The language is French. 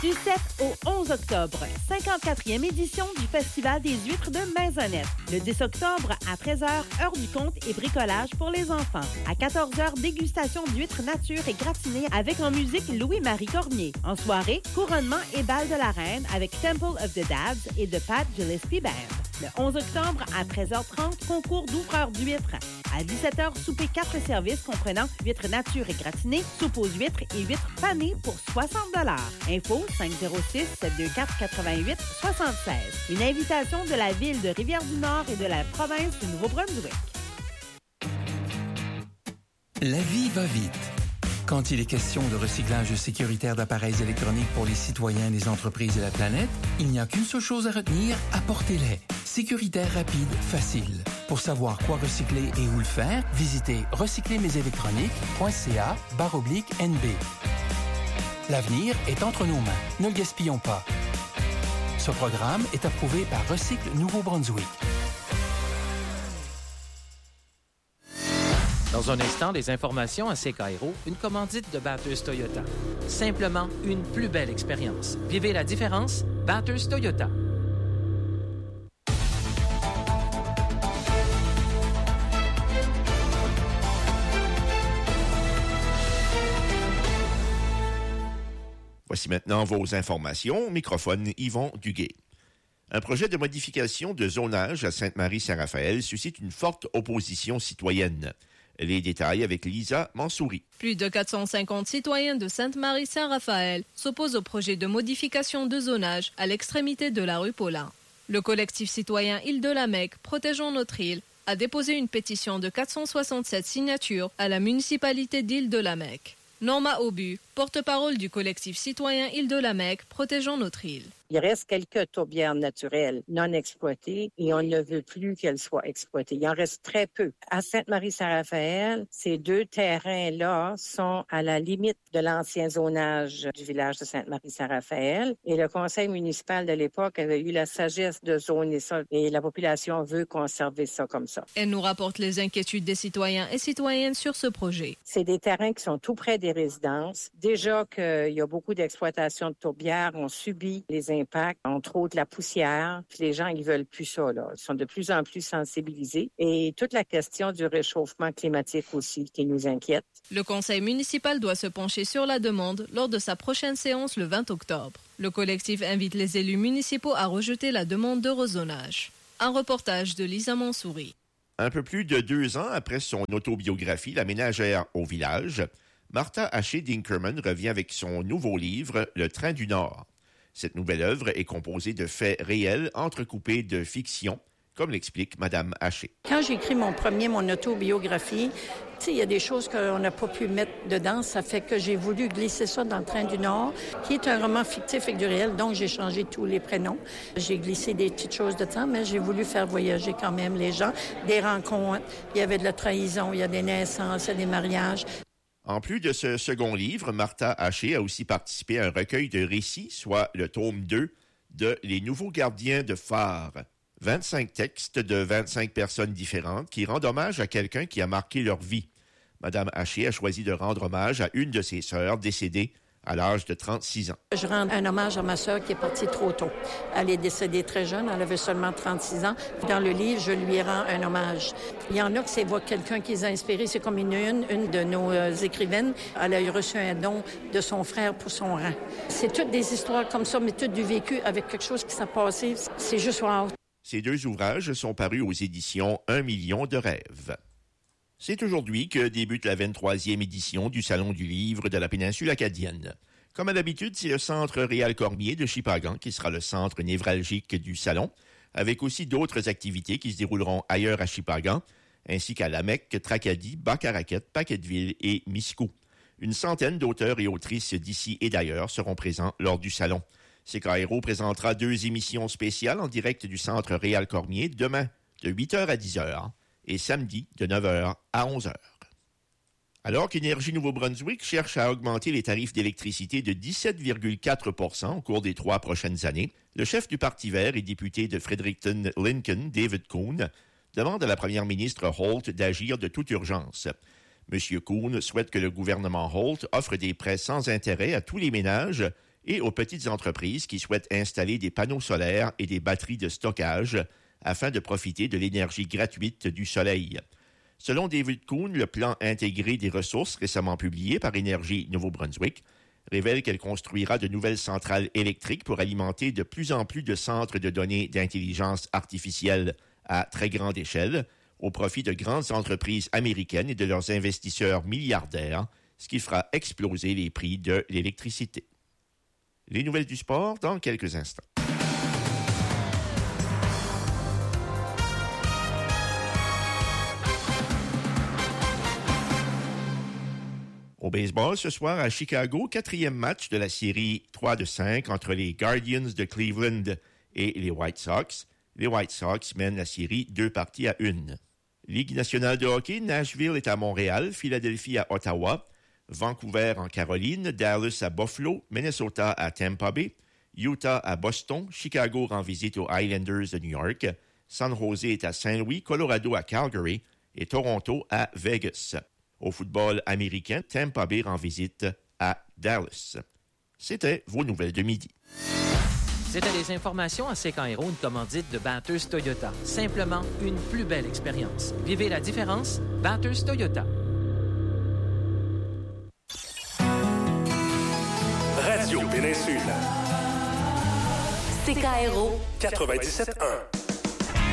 Du 7 au 11 octobre, 54e édition du Festival des huîtres de Maisonnette. Le 10 octobre, à 13h, heure du conte et bricolage pour les enfants. À 14h, dégustation d'huîtres nature et gratinées avec en musique Louis-Marie Cormier. En soirée, couronnement et bal de la reine avec Temple of the Dads et The Pat Gillespie Band. Le 11 octobre, à 13h30, concours d'ouvreurs d'huîtres. À 17h, souper 4 services comprenant huîtres nature et gratinées, soupe aux huîtres et huîtres panées pour 60 $. Info 506-724-88-76. Une invitation de la ville de Rivière-du-Nord et de la province du Nouveau-Brunswick. La vie va vite. Quand il est question de recyclage sécuritaire d'appareils électroniques pour les citoyens, les entreprises et la planète, il n'y a qu'une seule chose à retenir, apportez-les. Sécuritaire, rapide, facile. Pour savoir quoi recycler et où le faire, visitez recyclermesélectroniques.ca/NB. L'avenir est entre nos mains. Ne le gaspillons pas. Ce programme est approuvé par Recycle Nouveau-Brunswick. Dans un instant, des informations à CKRO, une commandite de Bathurst Toyota. Simplement une plus belle expérience. Vivez la différence, Bathurst Toyota. Voici maintenant vos informations. Au microphone, Yvon Duguay. Un projet de modification de zonage à Sainte-Marie-Saint-Raphaël suscite une forte opposition citoyenne. Les détails avec Lisa Mansouri. Plus de 450 citoyens de Sainte-Marie-Saint-Raphaël s'opposent au projet de modification de zonage à l'extrémité de la rue Paulin. Le collectif citoyen Île-de-la-Mecque, Protégeons notre île, a déposé une pétition de 467 signatures à la municipalité d'Île-de-la-Mecque. Norma Aubu, porte-parole du collectif citoyen Île-de-la-Mecque, Protégeons notre île. Il reste quelques tourbières naturelles non exploitées et on ne veut plus qu'elles soient exploitées. Il en reste très peu. À Sainte-Marie-Saint-Raphaël, ces deux terrains-là sont à la limite de l'ancien zonage du village de Sainte-Marie-Saint-Raphaël et le conseil municipal de l'époque avait eu la sagesse de zoner ça et la population veut conserver ça comme ça. Elle nous rapporte les inquiétudes des citoyens et citoyennes sur ce projet. C'est des terrains qui sont tout près des résidences. Déjà qu'il y a beaucoup d'exploitation de tourbières, on subit les impacts, entre autres la poussière. Puis les gens, ils veulent plus ça, là. Ils sont de plus en plus sensibilisés. Et toute la question du réchauffement climatique aussi qui nous inquiète. Le conseil municipal doit se pencher sur la demande lors de sa prochaine séance le 20 octobre. Le collectif invite les élus municipaux à rejeter la demande de rezonage. Un reportage de Lisa Mansouri. Un peu plus de 2 ans après son autobiographie, La ménagère au village, Martha Haché Dinkerman revient avec son nouveau livre, Le Train du Nord. Cette nouvelle œuvre est composée de faits réels entrecoupés de fiction, comme l'explique Mme Haché. Quand j'ai écrit mon autobiographie, il y a des choses qu'on n'a pas pu mettre dedans. Ça fait que j'ai voulu glisser ça dans Le Train du Nord, qui est un roman fictif avec du réel, donc j'ai changé tous les prénoms. J'ai glissé des petites choses de temps, mais j'ai voulu faire voyager quand même les gens. Des rencontres, il y avait de la trahison, il y a des naissances, il y a des mariages. En plus de ce second livre, Martha Haché a aussi participé à un recueil de récits, soit le tome 2 de Les Nouveaux Gardiens de Phare. 25 textes de 25 personnes différentes qui rendent hommage à quelqu'un qui a marqué leur vie. Madame Haché a choisi de rendre hommage à une de ses sœurs décédée à l'âge de 36 ans. Je rends un hommage à ma sœur qui est partie trop tôt. Elle est décédée très jeune, elle avait seulement 36 ans. Dans le livre, je lui rends un hommage. Il y en a que c'est voir quelqu'un qui les a inspirés. C'est comme une de nos écrivaines. Elle a reçu un don de son frère pour son rang. C'est toutes des histoires comme ça, mais toutes du vécu avec quelque chose qui s'est passé. C'est juste wow. Ces 2 ouvrages sont parus aux éditions 1 million de rêves. C'est aujourd'hui que débute la 23e édition du Salon du livre de la péninsule acadienne. Comme à l'habitude, c'est le Centre Réal Cormier de Shippagan qui sera le centre névralgique du salon, avec aussi d'autres activités qui se dérouleront ailleurs à Shippagan, ainsi qu'à Lamec, Tracadie, Bas-Caraquet, Paquetteville et Miscou. Une centaine d'auteurs et autrices d'ici et d'ailleurs seront présents lors du salon. CKRO présentera 2 émissions spéciales en direct du Centre Réal Cormier demain de 8h à 10h. Et samedi de 9h à 11h. Alors qu'Énergie Nouveau-Brunswick cherche à augmenter les tarifs d'électricité de 17,4 % au cours des 3 prochaines années, le chef du Parti vert et député de Fredericton-Lincoln, David Kuhn, demande à la première ministre Holt d'agir de toute urgence. M. Kuhn souhaite que le gouvernement Holt offre des prêts sans intérêt à tous les ménages et aux petites entreprises qui souhaitent installer des panneaux solaires et des batteries de stockage afin de profiter de l'énergie gratuite du soleil. Selon David Kuhn, le plan intégré des ressources récemment publié par Énergie Nouveau-Brunswick révèle qu'elle construira de nouvelles centrales électriques pour alimenter de plus en plus de centres de données d'intelligence artificielle à très grande échelle, au profit de grandes entreprises américaines et de leurs investisseurs milliardaires, ce qui fera exploser les prix de l'électricité. Les nouvelles du sport dans quelques instants. Au baseball, ce soir à Chicago, 4e match de la série 3-5 entre les Guardians de Cleveland et les White Sox. Les White Sox mènent la série 2-1. Ligue nationale de hockey, Nashville est à Montréal, Philadelphie à Ottawa, Vancouver en Caroline, Dallas à Buffalo, Minnesota à Tampa Bay, Utah à Boston, Chicago rend visite aux Islanders de New York, San Jose est à Saint-Louis, Colorado à Calgary et Toronto à Vegas. Au football américain, Tampa Bay rend visite à Dallas. C'était vos nouvelles de midi. C'était les informations à Sécan-Hérault, une commandite de Bathurst Toyota. Simplement une plus belle expérience. Vivez la différence, Bathurst Toyota. Radio Péninsule. Sécan-Hérault 97.1.